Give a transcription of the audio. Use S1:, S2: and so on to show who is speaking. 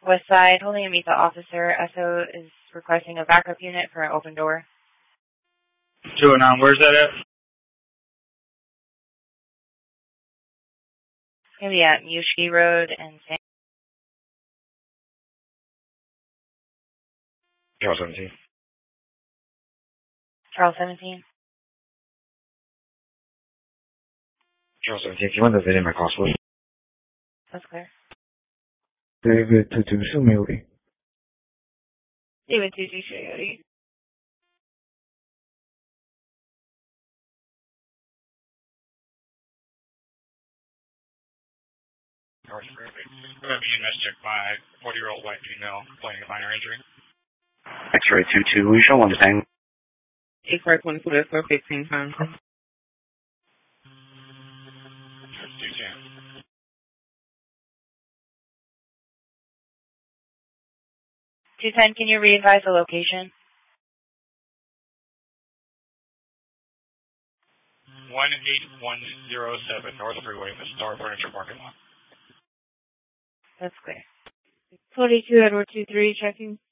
S1: West Side, holding a meet the officer. SO is requesting a backup unit for an open door.
S2: 209, where's that at?
S1: It's going to be at Mushki Road and San.
S3: Charles 17.
S1: Charles 17.
S3: Charles 17,请问的谁买 password?
S1: That's clear.
S4: David 22是没有赢。
S1: David 22是有赢。
S5: North Pacific. We're going to be checked by 40-year-old white female complaining of minor injury.
S3: X-ray 22, will you show one the same?
S6: X-ray 22, that's for 15 times.
S5: 210.
S1: 210, can you re-advise the location?
S5: 18107 North Freeway, the Star Furniture parking lot.
S1: That's clear.
S7: 42 Edward 23 checking.